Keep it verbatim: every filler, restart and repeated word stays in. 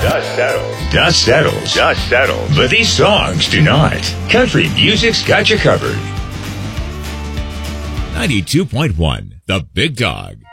Dust settles. Dust settles. Dust settles. But these songs do not. Country music's got you covered. ninety-two point one, The Big Dog.